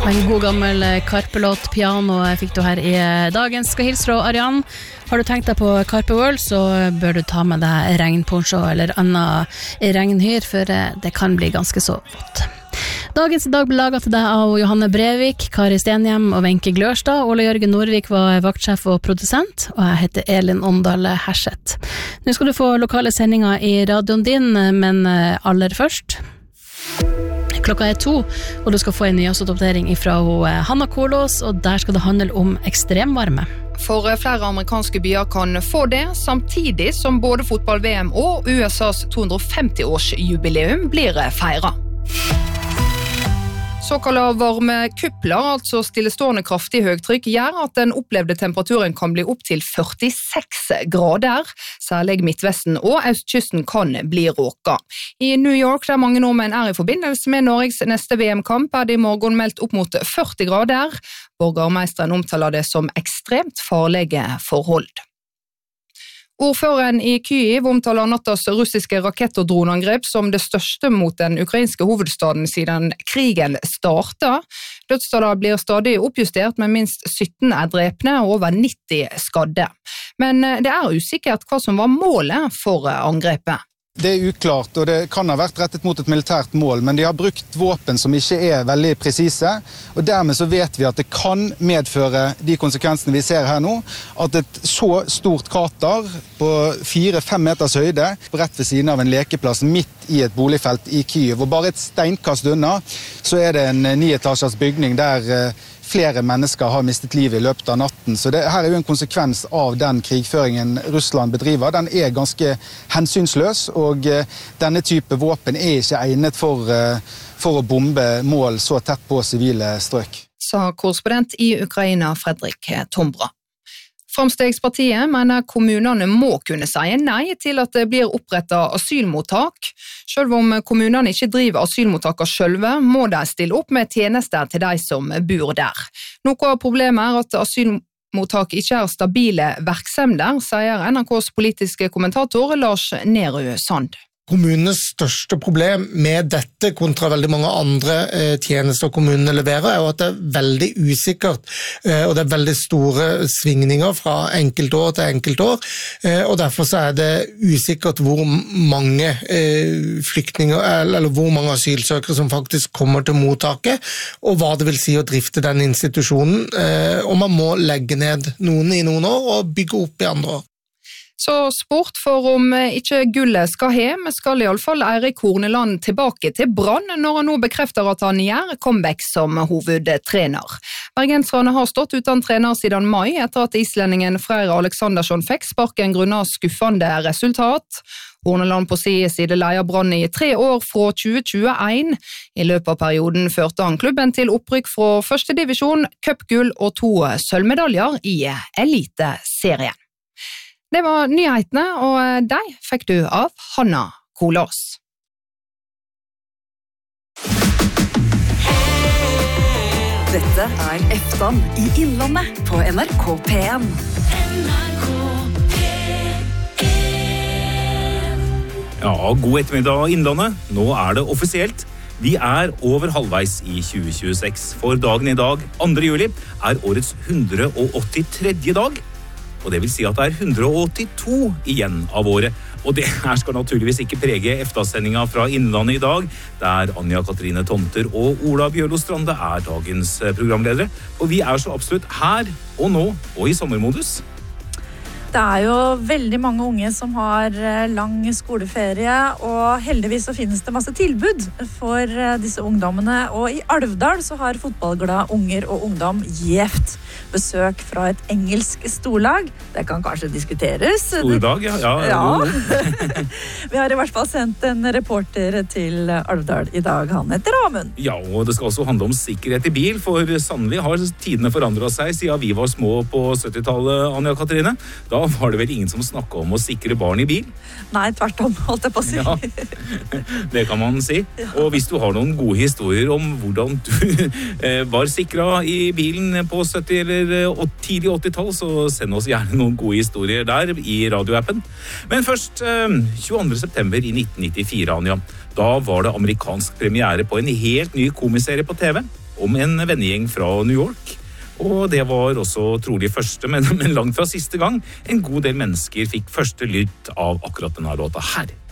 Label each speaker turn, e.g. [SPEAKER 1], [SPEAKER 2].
[SPEAKER 1] En god gammel Karpe-låt, piano fikk du her i dagens. Skal hilse fra Arian. Har du tenkt deg på Karpe World, så bør du ta med deg regnponcho eller annet regnhyr, for det kan bli ganske så vått. Dagens i dag ble laget til deg av Johanne Brevik, Kari Stenhjem og Wenche Glørstad. Ole Jørgen Norvik var vaktsjef og produsent, og jeg heter Elin Åndal Herseth. Nå skal du få lokale sendinger i radioen din, men aller først... Klokka 2, og du skal få en nyhetsoppdatering fra Hanna Kolås, og der skal det handle om ekstremvarme.
[SPEAKER 2] For flere amerikanske byer kan få det, samtidig som både fotball-VM og USAs 250-årsjubileum blir feiret. Såkalla varme kupler, altså stillestående kraftig høgtrykk, gjør at den opplevde temperaturen kan bli opp til 46 grader. Særlig Midtvesten og Østkysten kan bli råka. I New York, der mange nordmenn i forbindelse med Norges neste VM-kamp, det i morgen meldt opp mot 40 grader. Borgermeisteren omtaler det som ekstremt farlige forhold. Ordføreren i Kyiv omtaler nattas russiske rakett- og dronangrep som det største mot den ukrainske hovedstaden siden krigen startet. Dødstallet blir stadig oppjustert, med minst 17 drepne og over 90 skadde. Men det usikkert hva som var målet for angrepet.
[SPEAKER 3] Det uklart, og det kan ha vært rettet mot et militært mål, men de har brukt våpen som ikke veldig presise, og dermed så vet vi at det kan medføre de konsekvensene vi ser her nå, at et så stort krater på 4-5 meters høyde, rett ved siden av en lekeplass midt i et boligfelt i Kyiv, og bare et steinkast unna, så det en 9-etasjers bygning der flere mennesker har mistet livet i løpet av natten. Så det her jo en konsekvens av den krigføringen Russland bedriver. Den ganske hensynsløs, og denne type våpen ikke egnet for å bombe mål så tett på sivile strøk.
[SPEAKER 2] Sa korrespondent i Ukraina Fredrik Tombra. Framstegspartiet mener kommunene må kunne si nei til at det blir opprettet asylmottak. Selv om kommunene ikke driver asylmottaker selv, må de stille opp med tjenester til de som bor der. Noe av problemet at asylmottak ikke stabile virksomheter, sier NRKs politiske kommentator Lars Nehru Sand.
[SPEAKER 4] Kommunenes største problem med dette kontra veldig mange andre tjenester kommunene leverer, jo at det veldig usikkert, og det veldig store svingninger fra enkeltår til enkeltår, og derfor så det usikkert hvor mange flyktninger, eller hvor mange asylsøkere som faktisk kommer til mottaket, og hva det vil si å drifte den institusjonen, og man må legge ned noen i noen år og bygge opp i andre år.
[SPEAKER 2] Så sport, for om ikke gullet skal hjem, skal i alle fall Eirik Horneland tilbake til Brann når han nå bekrefter at han gjør comeback som hovedtrener. Bergenserne har stått uten trener siden mai etter at islendingen Freyr Aleksandersson fikk sparken grunnet skuffende resultat. Horneland på sin side leier Brann i 3 år fra 2021. I løpet av perioden førte han klubben til opprykk fra første divisjon, cupgull og 2 sølvmedaljer i Eliteserien. Det var nyhetene, og de fikk du av Hanna Kolås.
[SPEAKER 5] Dette Eftan i Innlandet på NRK P1.
[SPEAKER 6] Ja, god ettermiddag Innlandet. Nå det offisielt. Vi over halvveis i 2026. For dagen i dag, 2. juli, årets 183. dag. Og det vil si at det 182 igjen av året. Og det her skal naturligvis ikke prege EFTA-sendinga fra Innlandet i dag, der Anja Katrine Tomter og Ola Bjørlo Strande dagens programledere. Og vi så absolutt her og nå og i sommermodus.
[SPEAKER 7] Det jo veldig mange unge som har lang skoleferie, og heldigvis så finnes det masse tilbud for disse ungdommene. Og i Alvdal så har fotballglade unger og ungdom gjevt besøk fra et engelsk storlag. Det kan kanskje diskuteres.
[SPEAKER 6] Stordag, ja.
[SPEAKER 7] Vi har i hvert fall sendt en reporter til Alvdal i dag. Han heter Amund.
[SPEAKER 6] Ja, og det skal også handle om sikkerhet i bil, for sannelig har tidene forandret seg siden vi var små på 70-tallet, Anja Katrine. Da var det vel ingen som snakket om å sikre barn i bil?
[SPEAKER 7] Nei, tvert om, holdt jeg på å si.
[SPEAKER 6] Ja, det kan man si. Og hvis du har noen gode historier om hvordan du var sikret i bilen på 70- eller tidlig 80-tall, så send oss gjerne noen gode historier der i radioappen. Men først, 22. september i 1994, Anja. Da var det amerikansk premiere på en helt ny komiserie på TV. om en vennegjeng fra New York. Og det var også trolig første, men langt fra siste gang en god del mennesker fikk første lytt av akkurat denne låta her.